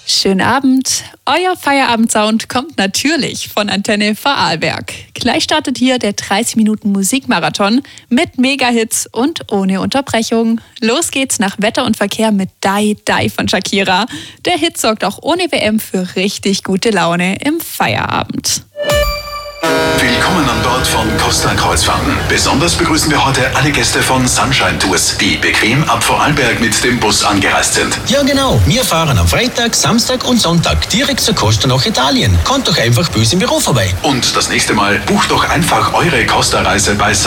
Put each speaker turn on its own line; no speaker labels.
Schönen Abend. Euer Feierabendsound kommt natürlich von Antenne Vorarlberg. Gleich startet hier der 30 Minuten Musikmarathon mit Mega-Hits und ohne Unterbrechung. Los geht's nach Wetter und Verkehr mit Die Die von Shakira. Der Hit sorgt auch ohne WM für richtig gute Laune im Feierabend.
Willkommen an Bord von Costa Kreuzfahrten. Besonders begrüßen wir heute alle Gäste von Sunshine Tours, die bequem ab Vorarlberg mit dem Bus angereist sind.
Ja genau, wir fahren am Freitag, Samstag und Sonntag direkt zur Costa nach Italien. Kommt doch einfach bei uns im Büro vorbei.
Und das nächste Mal bucht doch einfach eure Costa-Reise bei